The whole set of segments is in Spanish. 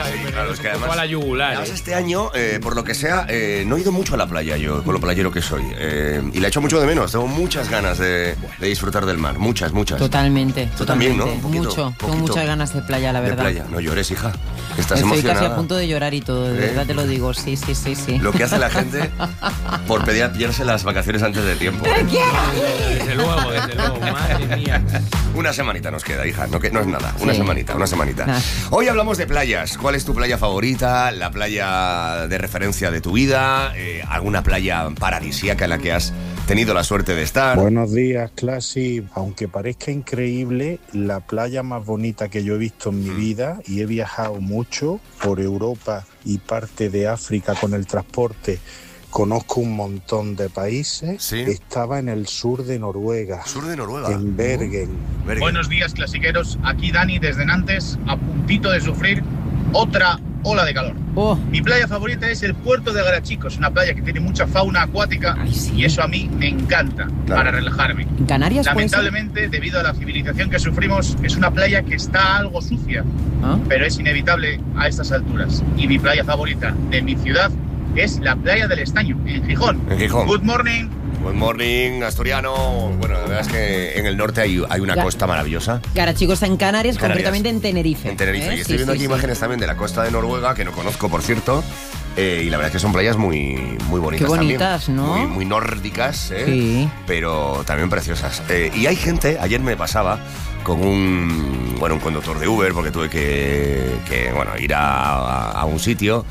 Claro, es que además, a la yugular. además este año, por lo que sea, no he ido mucho a la playa yo, con lo playero que soy. Y la echo mucho de menos. Tengo muchas ganas de disfrutar del mar. Muchas. Totalmente. Tú también, ¿no? Mucho. Tengo muchas ganas de playa, la verdad. De playa. No llores, hija. Estás Estoy emocionada. casi a punto de llorar y todo, de verdad te lo digo. Sí. Lo que hace la gente por pillarse las vacaciones antes de tiempo. Desde luego, madre mía. Una semanita nos queda, hija, no es nada. Una Sí. semanita. Nah. Hoy hablamos de playas. ¿Cuál es tu playa favorita? ¿La playa de referencia de tu vida? ¿Alguna playa paradisíaca en la que has tenido la suerte de estar? Buenos días, Classy. Aunque parezca increíble, la playa más bonita que yo he visto en mi vida, y he viajado mucho por Europa y parte de África con el transporte, conozco un montón de países, ¿Sí? Estaba en el sur de Noruega, Sur de Noruega. en Bergen. Bergen. Buenos días, clasiqueros. Aquí Dani desde Nantes, a puntito de sufrir otra ola de calor. Oh, Mi playa favorita es el puerto de Garachicos, una playa que tiene mucha fauna acuática Ay, sí. y eso a mí me encanta para relajarme. ¿en Canarias puede ser? Lamentablemente, debido a la civilización que sufrimos, es una playa que está algo sucia, ¿Ah? pero es inevitable a estas alturas. Y mi playa favorita de mi ciudad es la playa del Estaño, en Gijón. En Gijón. Good morning. Good morning, asturiano. Bueno, la verdad es que en el norte hay una costa maravillosa. Garachicos está en Canarias, Canarias. concretamente en Tenerife. En Tenerife. Y estoy Sí, viendo sí, aquí sí. imágenes también de la costa de Noruega, que no conozco, por cierto. Y la verdad es que son playas muy bonitas. Qué bonitas, también. ¿no? Muy nórdicas, Sí. pero también preciosas. Y hay gente, ayer me pasaba con un conductor de Uber, porque tuve que ir a un sitio,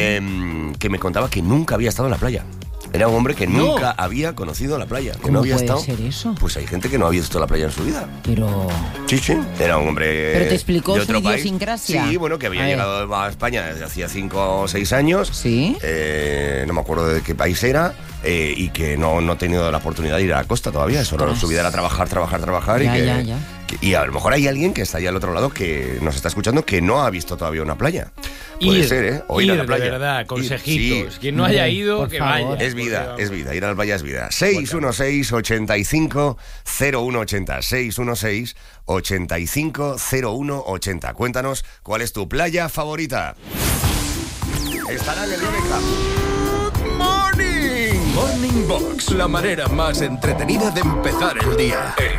que me contaba que nunca había estado en la playa. Era un hombre que nunca había conocido la playa, que ¿Cómo no había puede estado. ser eso? Pues hay gente que no había visto la playa en su vida. Pero... Sí. Era un hombre. ¿Pero te explicó de su otro país. idiosincrasia? Sí, bueno, que había A ver. llegado a España desde hacía 5 o 6 años. ¿Sí? No me acuerdo de qué país era. Y que no ha tenido la oportunidad de ir a la costa todavía. Solo su vida era trabajar. Ya. Y a lo mejor hay alguien que está ahí al otro lado que nos está escuchando que no ha visto todavía una playa. Puede ser, ¿eh? O ir a la playa. De verdad, consejitos. Sí. Quien no haya ido, Por que favor. vaya. Es vida. Ir a la playa es vida. 616-85-0180. 616-85-0180. Cuéntanos cuál es tu playa favorita. Estará en el Yoneca. Good morning. Morning Box, la manera más entretenida de empezar el día.